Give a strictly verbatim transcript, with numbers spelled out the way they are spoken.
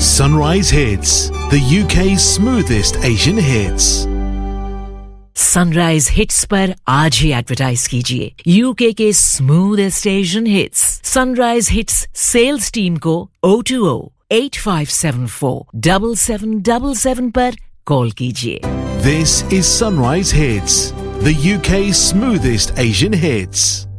Sunrise Hits, the U K's smoothest Asian hits. Sunrise hits पर आज ही advertise कीजिए UK के smoothest Asian hits sunrise hits sales team को O two O eight five seven four seven seven seven seven पर call कीजिए. This is Sunrise Hits, the U K's smoothest Asian hits.